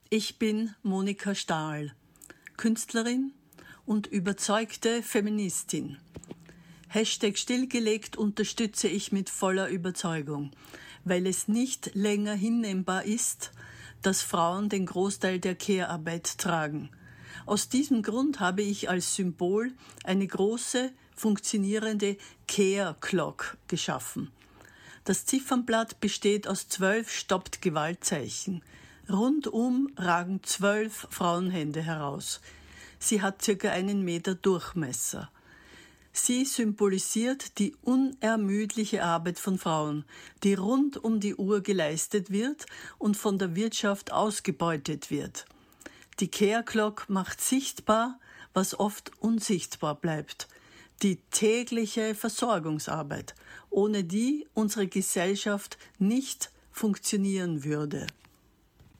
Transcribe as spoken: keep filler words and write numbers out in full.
Ich bin Monika Stahl, Künstlerin und überzeugte Feministin. Hashtag stillgelegt unterstütze ich mit voller Überzeugung, weil es nicht länger hinnehmbar ist, dass Frauen den Großteil der Care-Arbeit tragen. Aus diesem Grund habe ich als Symbol eine große, funktionierende Care-Clock geschaffen. Das Ziffernblatt besteht aus zwölf Stoppt-Gewaltzeichen. Rundum ragen zwölf Frauenhände heraus. Sie hat circa einen Meter Durchmesser. Sie symbolisiert die unermüdliche Arbeit von Frauen, die rund um die Uhr geleistet wird und von der Wirtschaft ausgebeutet wird. Die Care Clock macht sichtbar, was oft unsichtbar bleibt. Die tägliche Versorgungsarbeit, ohne die unsere Gesellschaft nicht funktionieren würde.